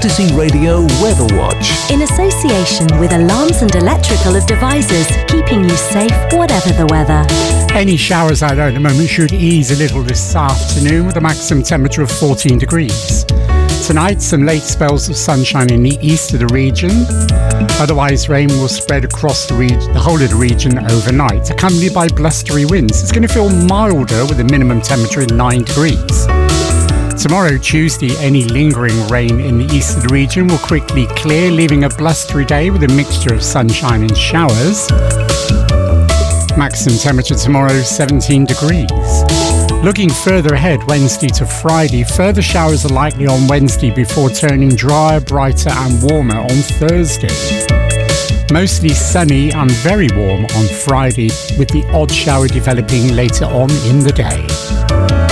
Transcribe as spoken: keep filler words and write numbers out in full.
Fantasy Radio Weather Watch. In association with Alarms and Electrical Devices, keeping you safe whatever the weather. Any showers out there at the moment should ease a little this afternoon with a maximum temperature of fourteen degrees. Tonight, some late spells of sunshine in the east of the region. Otherwise, rain will spread across the, reg- the whole of the region overnight, accompanied by blustery winds. It's going to feel milder with a minimum temperature of nine degrees. Tomorrow, Tuesday, any lingering rain in the east of the region will quickly clear, leaving a blustery day with a mixture of sunshine and showers. Maximum temperature tomorrow, seventeen degrees. Looking further ahead, Wednesday to Friday, further showers are likely on Wednesday before turning drier, brighter and warmer on Thursday. Mostly sunny and very warm on Friday, with the odd shower developing later on in the day.